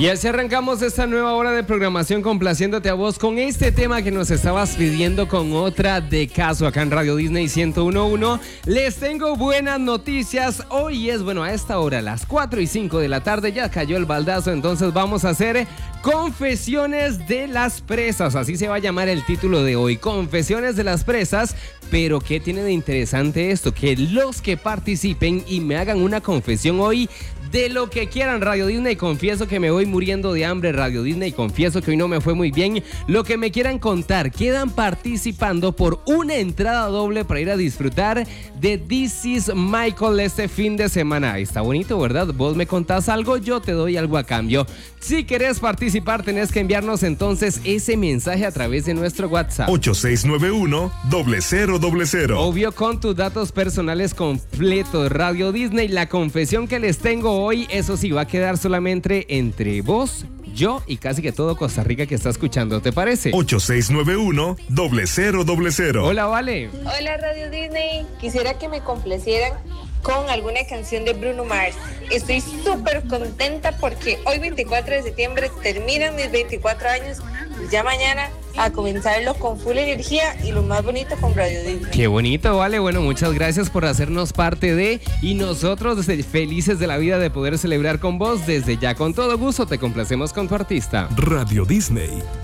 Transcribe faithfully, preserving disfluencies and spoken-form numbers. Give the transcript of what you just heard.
Y así arrancamos esta nueva hora de programación complaciéndote a vos con este tema que nos estabas pidiendo con otra de caso acá en Radio Disney ciento uno punto uno. Les tengo buenas noticias. Hoy es, bueno, a esta hora, a las cuatro y cinco de la tarde, ya cayó el baldazo, entonces vamos a hacer Confesiones de las Presas. Así se va a llamar el título de hoy, Confesiones de las Presas. Pero ¿qué tiene de interesante esto? Que los que participen y me hagan una confesión hoy de lo que quieran, Radio Disney, confieso que me voy muriendo de hambre, Radio Disney, confieso que hoy no me fue muy bien, lo que me quieran contar, quedan participando por una entrada doble para ir a disfrutar de This is Michael este fin de semana. Está bonito, ¿verdad? Vos me contás algo, yo te doy algo a cambio. Si querés participar, tenés que enviarnos entonces ese mensaje a través de nuestro WhatsApp. ocho seis nueve uno, cero cero cero cero. Obvio, con tus datos personales completos. Radio Disney, la confesión que les tengo hoy, eso sí, va a quedar solamente entre vos, yo y casi que todo Costa Rica que está escuchando, ¿te parece? ocho seis nueve uno, cero cero cero cero. Hola, Vale. Hola, Radio Disney. Quisiera que me complacieran con alguna canción de Bruno Mars. Estoy súper contenta porque hoy veinticuatro de septiembre terminan mis veinticuatro años y ya mañana a comenzarlo con full energía y lo más bonito con Radio Disney. Qué bonito, Vale. Bueno, muchas gracias por hacernos parte de, y nosotros felices de la vida de poder celebrar con vos. Desde ya, con todo gusto, te complacemos con tu artista. Radio Disney,